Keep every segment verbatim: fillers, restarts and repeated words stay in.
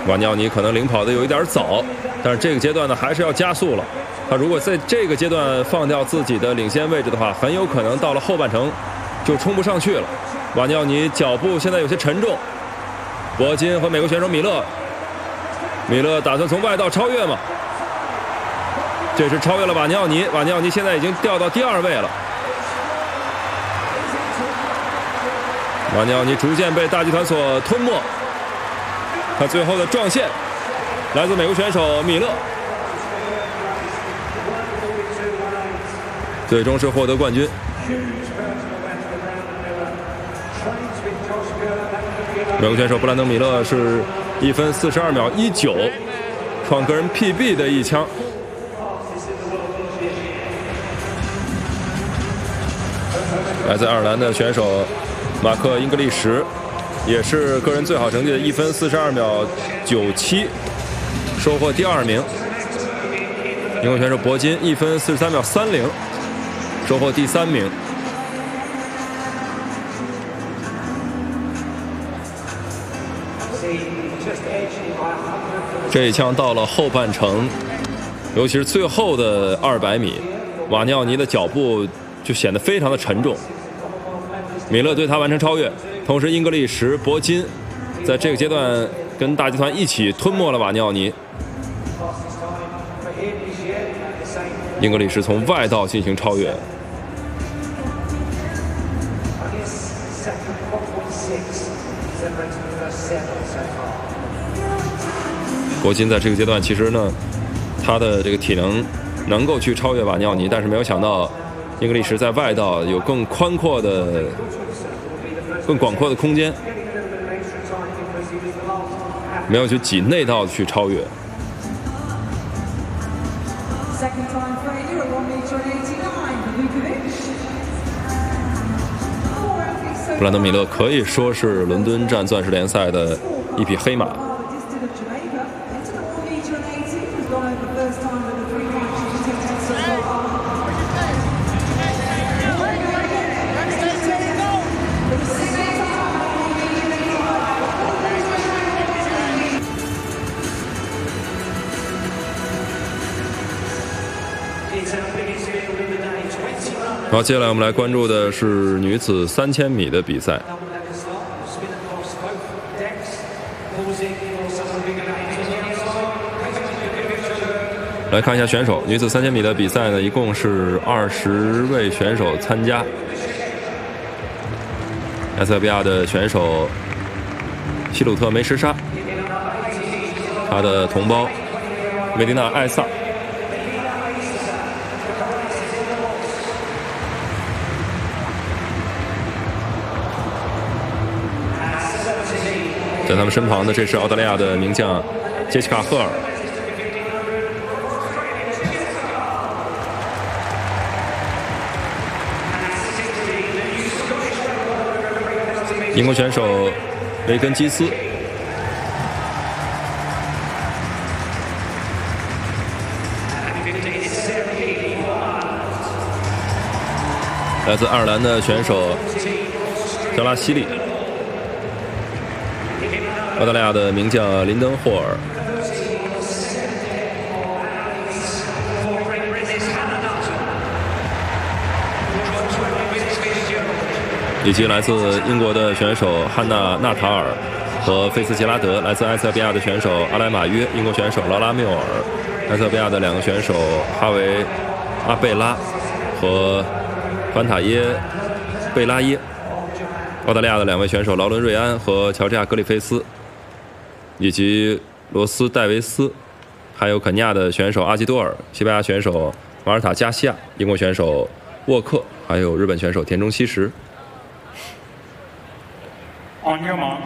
瓦尼奥尼可能领跑的有一点早，但是这个阶段呢还是要加速了。他如果在这个阶段放掉自己的领先位置的话，很有可能到了后半程就冲不上去了。瓦尼奥尼脚步现在有些沉重，博金和美国选手米勒，米勒打算从外道超越吗？这是超越了瓦尼奥尼，瓦尼奥尼现在已经掉到第二位了。瓦尼奥尼逐渐被大集团所吞没，他最后的撞线来自美国选手米勒，最终是获得冠军。美国选手布兰登·米勒是一分四十二秒一九，创个人 P B 的一枪。来自爱尔兰的选手马克·英格利什也是个人最好成绩的一分四十二秒九七，收获第二名。英国选手博金一分四十三秒三零，收获第三名。这一枪到了后半程，尤其是最后的二百米，瓦尼奥尼的脚步就显得非常的沉重。米勒对他完成超越，同时英格利什、博金在这个阶段跟大集团一起吞没了瓦尼奥尼。英格利什从外道进行超越。博金在这个阶段其实呢，他的这个体能能够去超越瓦尼奥尼，但是没有想到英格利什在外道有更宽阔的、更广阔的空间，没有去挤内道去超越。布兰登·米勒可以说是伦敦站钻石联赛的一匹黑马。好，接下来我们来关注的是女子三千米的比赛。来看一下选手，女子三千米的比赛呢，一共是二十位选手参加。埃塞俄比亚的选手希鲁特梅什沙，他的同胞梅迪娜艾萨。在他们身旁的，这是澳大利亚的名将杰西卡·赫尔。英国选手雷根基斯。来自爱尔兰的选手肖拉西利。澳大利亚的名将林登·霍尔，以及来自英国的选手汉娜·纳塔尔和菲斯杰拉德，来自埃塞俄比亚的选手阿莱马约，英国选手劳拉缪尔，埃塞俄比亚的两个选手哈维·阿贝拉和凡塔耶·贝拉耶，澳大利亚的两位选手劳伦·瑞安和乔治亚·格里菲斯，以及罗斯·戴维斯，还有肯尼亚的选手阿基多尔，西班牙选手马尔塔·加西亚，英国选手沃克，还有日本选手田中希实。 On your marks.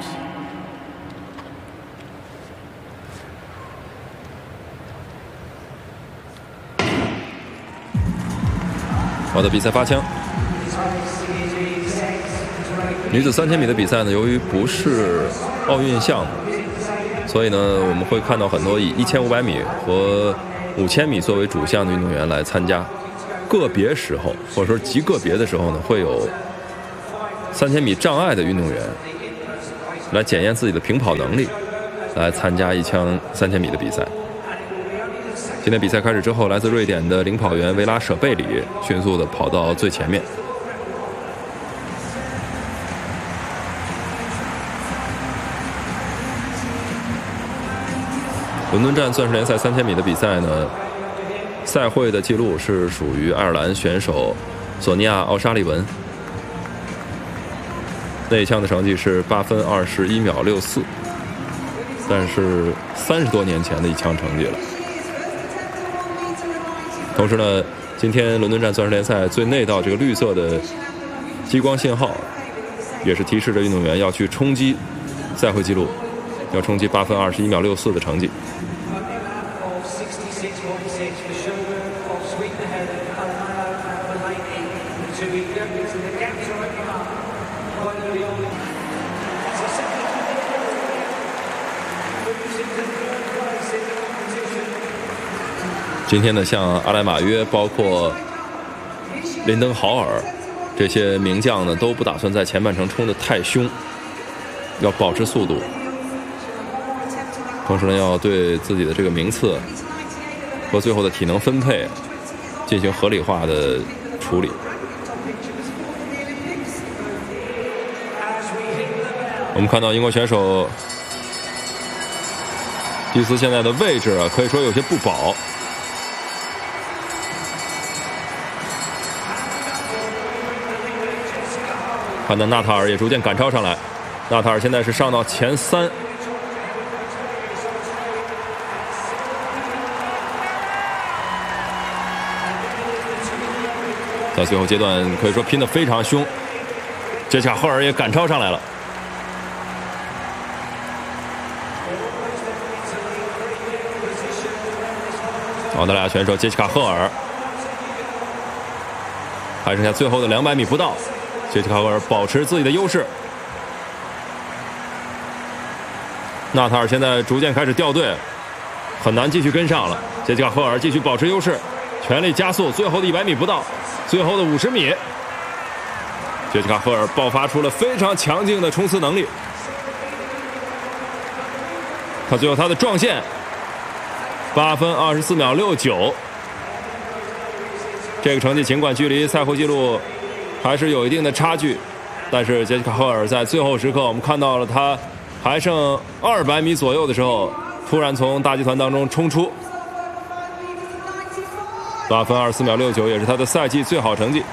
好的，比赛发枪。女子三千米的比赛呢，由于不是奥运项目，所以呢，我们会看到很多以一千五百米和五千米作为主项的运动员来参加。个别时候，或者说极个别的时候呢，会有三千米障碍的运动员来检验自己的平跑能力。 来参加一枪三千米的比赛。今天比赛开始之后，来自瑞典的领跑员维拉舍贝里迅速地跑到最前面。伦敦站钻石联赛三千米的比赛呢，赛会的记录是属于爱尔兰选手索尼娅·奥沙利文，那一枪的成绩是八分二十一秒六四，但是三十多年前的一枪成绩了。同时呢，今天伦敦站钻石联赛最内道这个绿色的激光信号，也是提示着运动员要去冲击赛会纪录，要冲击八分二十一秒六四的成绩。今天呢，像阿莱马约，包括林登豪尔这些名将呢，都不打算在前半程冲得太凶，要保持速度，同时呢，要对自己的这个名次和最后的体能分配进行合理化的处理。我们看到英国选手蒂斯现在的位置啊，可以说有些不保。看到纳塔尔也逐渐赶超上来，纳塔尔现在是上到前三。在最后阶段可以说拼得非常凶，杰西卡·赫尔也赶超上来了。澳大利亚选手杰西卡·赫尔还剩下最后的两百米不到，杰西卡·赫尔保持自己的优势。纳塔尔现在逐渐开始掉队，很难继续跟上了。杰西卡·赫尔继续保持优势，全力加速，最后的一百米不到，最后的五十米，杰西卡·赫尔爆发出了非常强劲的冲刺能力。他最后他的撞线八分二十四秒六九，这个成绩尽管距离赛后纪录还是有一定的差距，但是杰西卡·赫尔在最后时刻，我们看到了他还剩二百米左右的时候，突然从大集团当中冲出，八分二十四秒六九也是他的赛季最好成绩。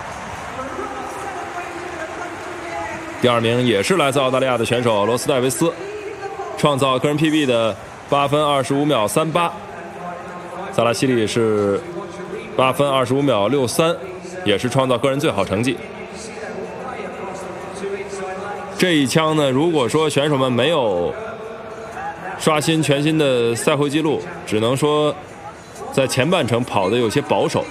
第二名也是来自澳大利亚的选手罗斯戴维斯，创造个人 P B 的八分二十五秒三八。萨拉西里是八分二十五秒六三，也是创造个人最好成绩。这一枪呢，如果说选手们没有刷新全新的赛会纪录，只能说在前半程跑得有些保守。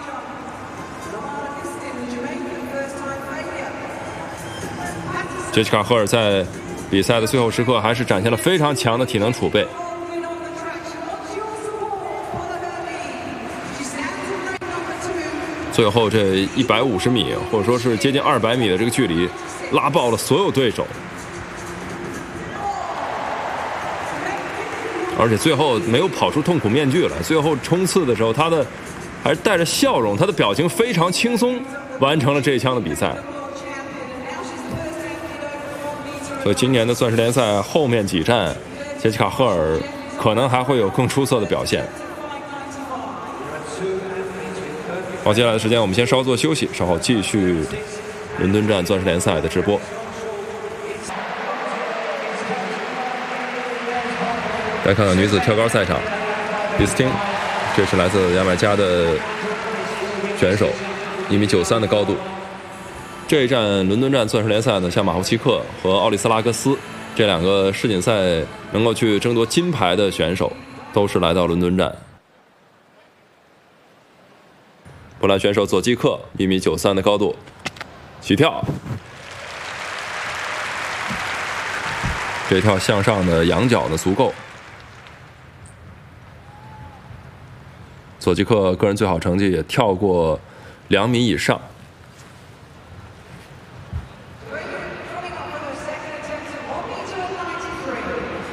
杰西卡·赫尔在比赛的最后时刻还是展现了非常强的体能储备。最后这一百五十米，或者说是接近二百米的这个距离，拉爆了所有对手，而且最后没有跑出痛苦面具来。最后冲刺的时候，他的还是带着笑容，他的表情非常轻松，完成了这一枪的比赛。所以今年的钻石联赛后面几站，杰西卡·赫尔可能还会有更出色的表现。好，接下来的时间我们先稍作休息，稍后继续伦敦站钻石联赛的直播。来看看女子跳高赛场，比斯汀，这是来自牙买加的选手，一米九三的高度。这一站伦敦站钻石联赛呢，像马霍奇克和奥利斯拉格斯这两个世锦赛能够去争夺金牌的选手，都是来到伦敦站。波兰选手佐基克一米九三的高度，起跳，这跳向上的仰角呢足够。佐基克个人最好成绩也跳过两米以上。